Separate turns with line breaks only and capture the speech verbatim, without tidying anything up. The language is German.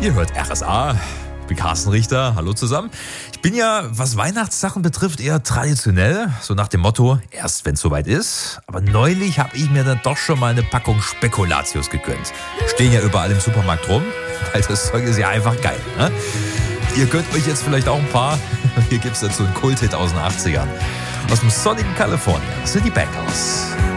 Ihr hört R S A. Ich bin Carsten Richter. Hallo zusammen. Ich bin ja, was Weihnachtssachen betrifft, eher traditionell. So nach dem Motto, erst wenn es soweit ist. Aber neulich habe ich mir dann doch schon mal eine Packung Spekulatius gegönnt. Stehen ja überall im Supermarkt rum, weil das Zeug ist ja einfach geil. Ne? Ihr gönnt euch jetzt vielleicht auch ein paar. Hier gibt es dazu einen Kulthit aus den achtzigern. Aus dem sonnigen Kalifornien. Das sind die Bangles.